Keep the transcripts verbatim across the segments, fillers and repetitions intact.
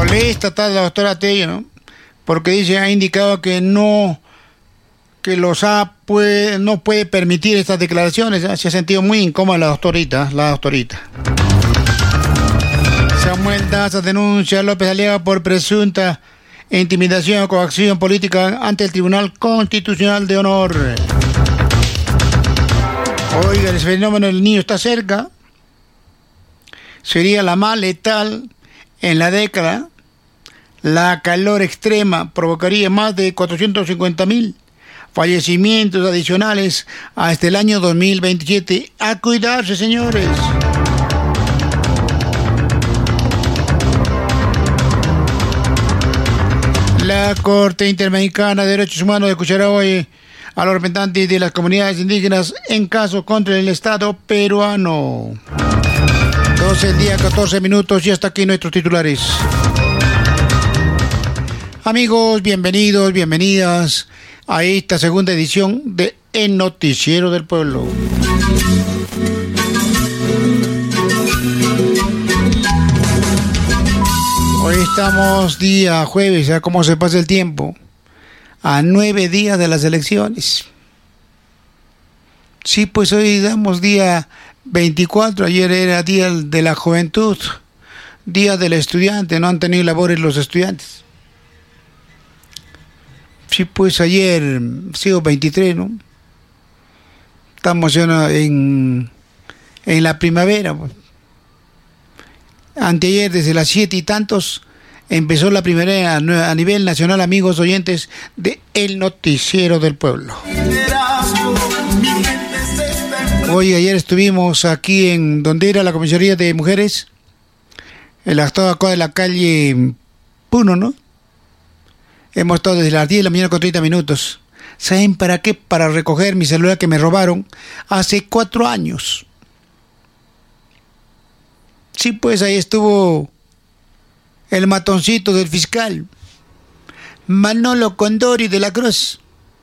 Molesta está la doctora Tello, ¿no? Porque dice, ha indicado que no, que los A puede, no puede permitir estas declaraciones. Se ha sentido muy incómoda la doctorita, la doctorita. Samuel Daza denuncia a López Aliaga por presunta intimidación o coacción política ante el Tribunal Constitucional de Honor. Oiga, el fenómeno del niño está cerca. Sería la más letal en la década. La calor extrema provocaría más de cuatrocientos cincuenta mil fallecimientos adicionales hasta el año dos mil veintisiete. A cuidarse, señores. La Corte Interamericana de Derechos Humanos escuchará hoy a los representantes de las comunidades indígenas en caso contra el Estado peruano. doce día, catorce minutos y hasta aquí nuestros titulares. Amigos, bienvenidos, bienvenidas a esta segunda edición de El Noticiero del Pueblo. Hoy estamos día jueves, ya cómo se pasa el tiempo, a nueve días de las elecciones. Sí, pues hoy damos día veinticuatro, ayer era día de la juventud, día del estudiante, no han tenido labores los estudiantes. Sí, pues ayer, sido veintitrés, ¿no? Estamos ya en, en la primavera, pues. Anteayer, desde las siete y tantos, empezó la primavera a nivel nacional, amigos oyentes de El Noticiero del Pueblo. Hoy, ayer estuvimos aquí en donde era la comisaría de mujeres, en la actual acá de la calle Puno, ¿no? Hemos estado desde las diez de la mañana con treinta minutos. ¿Saben para qué? Para recoger mi celular que me robaron hace cuatro años. Sí, pues ahí estuvo el matoncito del fiscal, Manolo Condori de la Cruz.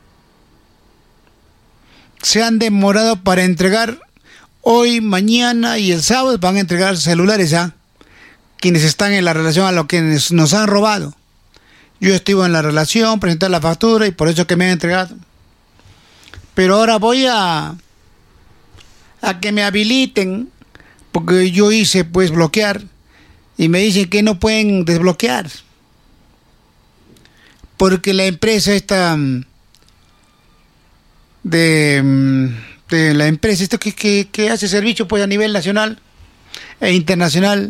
Se han demorado para entregar hoy, mañana y el sábado, van a entregar celulares a quienes están en la relación a lo que nos han robado. Yo estuve en la relación, presenté la factura y por eso que me han entregado. Pero ahora voy a a que me habiliten, porque yo hice pues bloquear y me dicen que no pueden desbloquear porque la empresa esta de, de la empresa esto que, que, que hace servicio pues a nivel nacional e internacional,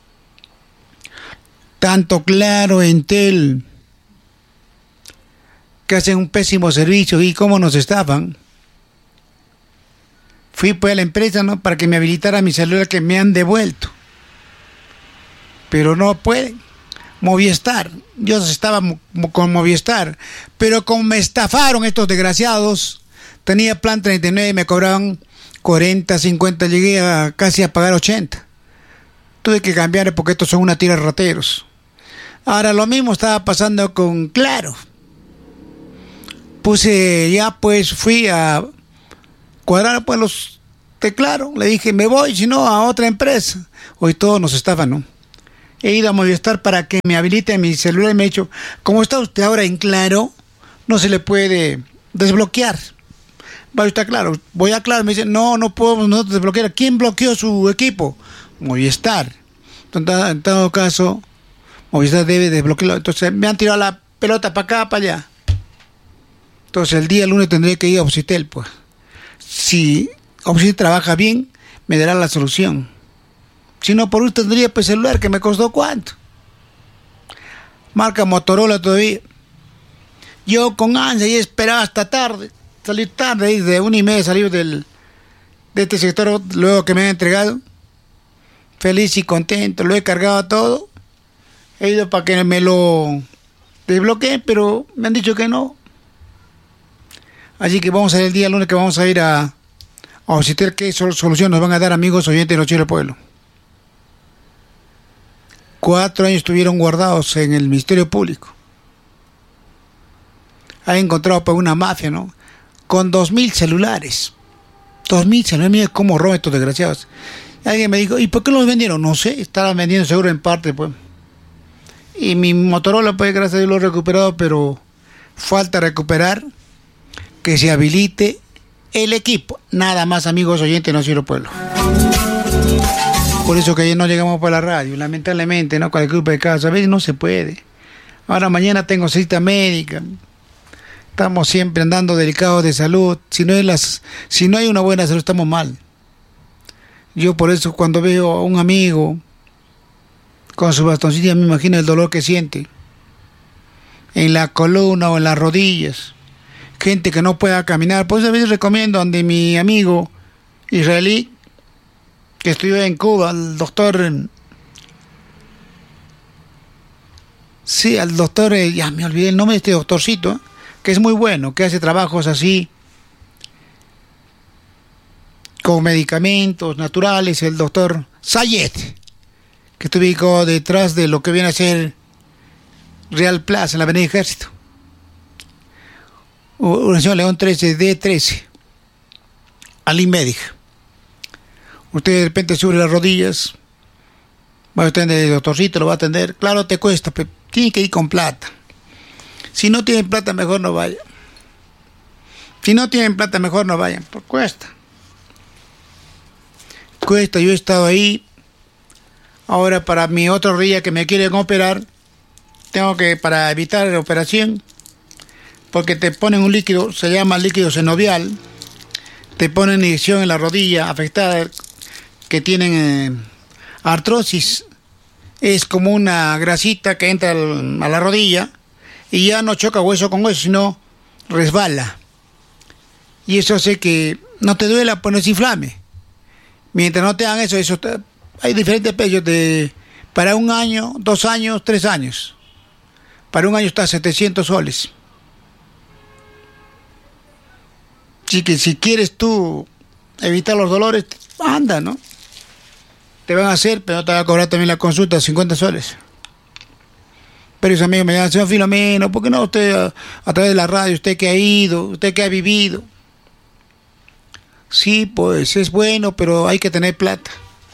tanto Claro, Entel, que hacen un pésimo servicio y cómo nos estafan. Fui pues a la empresa, ¿no?, para que me habilitara mi celular que me han devuelto. Pero no pueden. Movistar. Yo estaba con Movistar. Pero como me estafaron estos desgraciados, tenía plan treinta y nueve y me cobraban cuarenta, cincuenta, llegué a casi a pagar ochenta. Tuve que cambiar porque estos son una tira de rateros. Ahora lo mismo estaba pasando con Claro. Puse ya pues, fui a cuadrar pues los de Claro, le dije me voy, si no a otra empresa. Hoy todos nos estafan, ¿no? He ido a Movistar para que me habilite mi celular y me ha dicho, como está usted ahora en Claro, no se le puede desbloquear. Vaya usted a Claro, voy a Claro, me dice, no, no podemos no desbloquear. ¿Quién bloqueó su equipo? Movistar. Entonces, en todo caso, Movistar debe desbloquearlo. Entonces me han tirado la pelota para acá, para allá. Entonces el día lunes tendré que ir a Opsitel, pues. Si Opsitel trabaja bien, me dará la solución. Si no, por último tendría pues celular que me costó cuánto. Marca Motorola todavía. Yo con ansia y esperaba hasta tarde, salir tarde, de una y media salir del, de este sector, luego que me han entregado. Feliz y contento, lo he cargado todo. He ido para que me lo desbloqueen, pero me han dicho que no. Así que vamos a ver el día lunes que vamos a ir a, a Opsitel qué solución nos van a dar, amigos oyentes de Noticiero del Pueblo. Cuatro años estuvieron guardados en el Ministerio Público. Ha encontrado pues una mafia, ¿no? Con dos mil celulares. Dos mil celulares, mira cómo roban estos desgraciados. Alguien me dijo, ¿y por qué los vendieron? No sé, estaban vendiendo seguro en parte, pues. Y mi Motorola, pues gracias a Dios lo he recuperado, pero falta recuperar que se habilite el equipo. Nada más, amigos oyentes, no Noticiero Pueblo. Por eso que ayer no llegamos para la radio, lamentablemente, ¿no? Con el grupo de casa, a veces no se puede. Ahora mañana tengo cita médica. Estamos siempre andando delicados de salud. Si no, es las, si no hay una buena salud, estamos mal. Yo por eso cuando veo a un amigo con su bastoncilla me imagino el dolor que siente en la columna o en las rodillas. Gente que no pueda caminar. Por eso a veces recomiendo a mi amigo israelí que estudió en Cuba, al doctor... Sí, al doctor, ya me olvidé el nombre de este doctorcito, que es muy bueno, que hace trabajos así, con medicamentos naturales, el doctor Sayed, que está ubicado detrás de lo que viene a ser Real Plaza, en la Avenida Ejército. Organización León trece, D trece, Ali Medic. Usted de repente sube las rodillas, va a atender el doctorcito, lo va a atender. Claro, te cuesta, pero tiene que ir con plata. Si no tienen plata, mejor no vayan. Si no tienen plata, mejor no vayan, porque cuesta. Cuesta, yo he estado ahí. Ahora para mi otra rodilla que me quieren operar, tengo que, para evitar la operación, porque te ponen un líquido, se llama líquido sinovial, te ponen inyección en la rodilla afectada, que tienen eh, artrosis. Es como una grasita que entra al, a la rodilla y ya no choca hueso con hueso, sino resbala. Y eso hace que no te duela, pues no se inflame. Mientras no te hagan eso, eso te, hay diferentes precios de para un año, dos años, tres años. Para un año está setecientos soles. Así que si quieres tú evitar los dolores, anda, ¿no? Te van a hacer, pero te van a cobrar también la consulta, cincuenta soles. Pero esos amigos me llaman, señor Filomeno, ¿por qué no usted a, a través de la radio, usted que ha ido, usted que ha vivido? Sí, pues es bueno, pero hay que tener plata.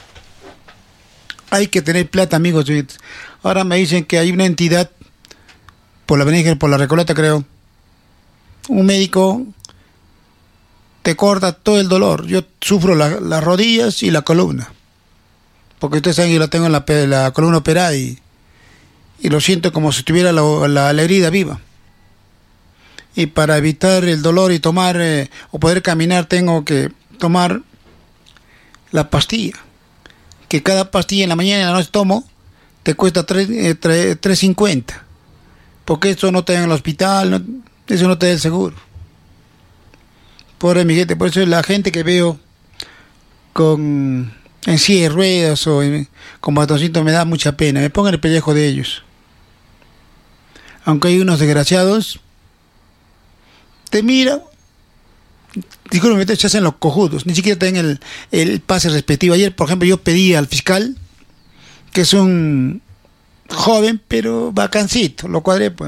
Hay que tener plata, amigos. Ahora me dicen que hay una entidad, por la Avenida, por la Recoleta creo, un médico te corta todo el dolor. Yo sufro la, las rodillas y la columna. Porque ustedes saben que yo la tengo en la, la columna operada y, y lo siento como si tuviera la, la, la herida viva. Y para evitar el dolor y tomar eh, o poder caminar tengo que tomar la pastilla. Que cada pastilla en la mañana y en la noche tomo te cuesta tres cincuenta. Porque eso no te da en el hospital, no, eso no te da el seguro. Pobre mi gente, por eso la gente que veo con... en silla de ruedas o en, con bastoncito me da mucha pena, me pongo en el pellejo de ellos. Aunque hay unos desgraciados, te miran, disculpen, te hacen los cojudos, ni siquiera te dan el, el pase respectivo. Ayer, por ejemplo, yo pedí al fiscal, que es un joven, pero bacancito, lo cuadré, pues.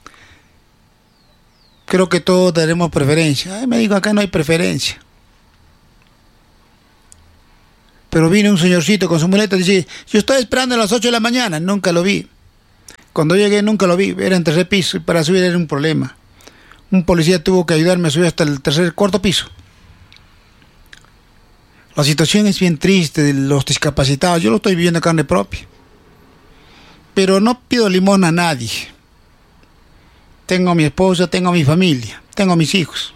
Creo que todos daremos preferencia. Ay, me dijo, acá no hay preferencia. Pero vino un señorcito con su muleta y dice, yo estaba esperando a las ocho de la mañana, nunca lo vi. Cuando llegué nunca lo vi, era en tercer piso y para subir era un problema. Un policía tuvo que ayudarme a subir hasta el tercer, cuarto piso. La situación es bien triste de los discapacitados, yo lo estoy viviendo a carne propia. Pero no pido limón a nadie. Tengo a mi esposa, tengo a mi familia, tengo a mis hijos.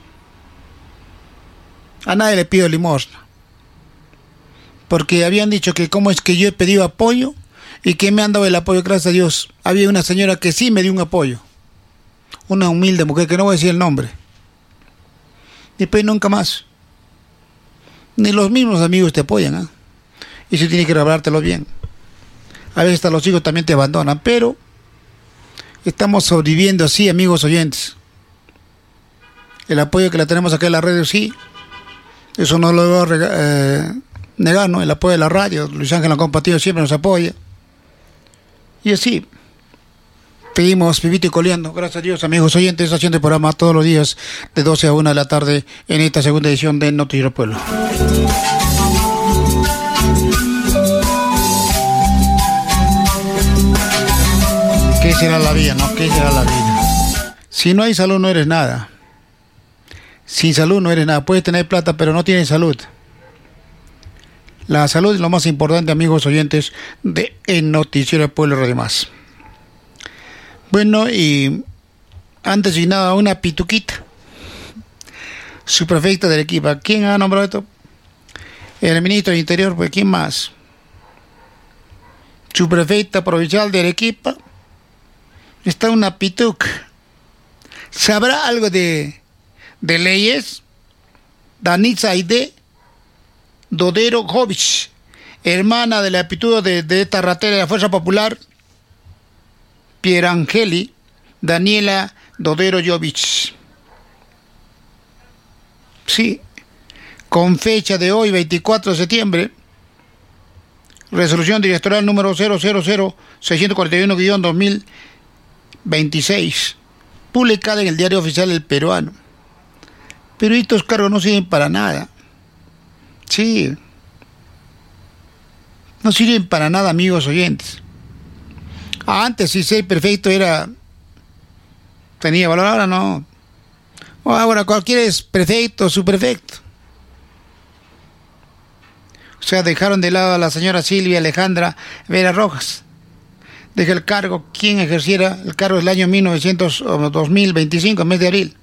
A nadie le pido limosna. Porque habían dicho que cómo es que yo he pedido apoyo y que me han dado el apoyo, gracias a Dios. Había una señora que sí me dio un apoyo. Una humilde mujer, que no voy a decir el nombre. Después nunca más. Ni los mismos amigos te apoyan, ¿eh? Y si tienes que grabártelo bien. A veces hasta los hijos también te abandonan, pero estamos sobreviviendo así, amigos oyentes. El apoyo que la tenemos acá en la radio, sí. Eso no lo voy a eh, negar, ¿no? El apoyo de la radio. Luis Ángel Acompatido siempre nos apoya. Y así. Pedimos Pipito y Coleando. Gracias a Dios, amigos oyentes, haciendo el programa todos los días de doce a una de la tarde en esta segunda edición de Noticiero Pueblo. ¿Qué será la vida, no? ¿Qué será la vida? Si no hay salud, no eres nada. Sin salud no eres nada. Puedes tener plata, pero no tienes salud. La salud es lo más importante, amigos oyentes de El Noticiero del Pueblo Radio Más. Bueno, y han designado a una pituquita, subprefecta de Arequipa. ¿Quién ha nombrado esto? El ministro del Interior, pues ¿quién más? Subprefecta provincial de Arequipa. Está una pituca. ¿Sabrá algo de, de leyes? Danitza Aide Dodero Jovic, hermana de la aptitud de, de esta ratera de la Fuerza Popular, Pierangeli Daniela Dodero Jovic. Sí, con fecha de hoy, veinticuatro de septiembre, resolución directorial número cero cero cero seiscientos cuarenta y uno guión dos mil veintiséis, publicada en el Diario Oficial del Peruano. Pero estos cargos no sirven para nada. Sí, no sirven para nada, amigos oyentes. Antes si ser perfecto era, tenía valor, ahora no. Ahora cualquiera es prefecto, subprefecto. O sea, dejaron de lado a la señora Silvia Alejandra Vera Rojas. Deja el cargo, quien ejerciera el cargo del año mil novecientos o dos mil veinticinco, en mes de abril.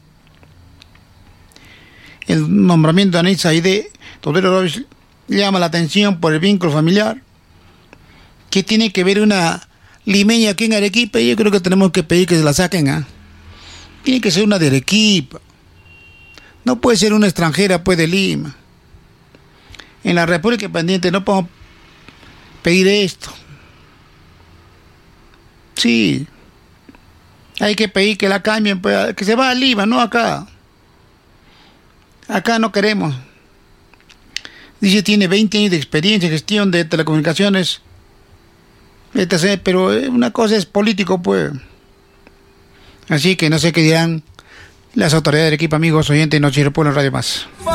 El nombramiento de Anitza Aide Dodero Jovic llama la atención por el vínculo familiar. ¿Qué tiene que ver una limeña aquí en Arequipa? Yo creo que tenemos que pedir que se la saquen, ¿ah? ¿eh? Tiene que ser una de Arequipa. No puede ser una extranjera, pues, de Lima. En la República Independiente no podemos pedir esto. Sí. Hay que pedir que la cambien, pues, que se va a Lima, no acá. Acá no queremos. Dice, tiene veinte años de experiencia en gestión de telecomunicaciones, etcétera. Pero una cosa es político, pues. Así que no sé qué dirán las autoridades del equipo, amigos oyentes de Noticiero Pueblo Radio Más.